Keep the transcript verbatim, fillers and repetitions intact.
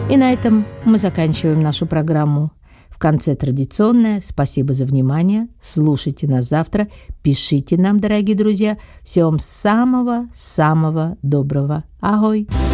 И на этом мы заканчиваем нашу программу. В конце традиционное спасибо за внимание. Слушайте нас завтра. Пишите нам, дорогие друзья. Всего вам самого-самого доброго. Ahoj!